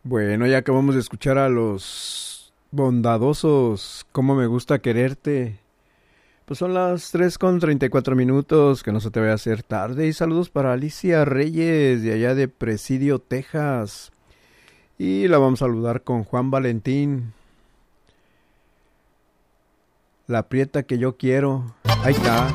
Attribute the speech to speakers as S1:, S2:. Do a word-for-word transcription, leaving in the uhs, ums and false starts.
S1: Bueno, ya acabamos de escuchar a los bondadosos, cómo me gusta quererte. Pues son las tres con treinta y cuatro minutos, que no se te vaya a hacer tarde. Y saludos para Alicia Reyes, de allá de Presidio, Texas. Y la vamos a saludar con Juan Valentín. La prieta que yo quiero. Ahí está.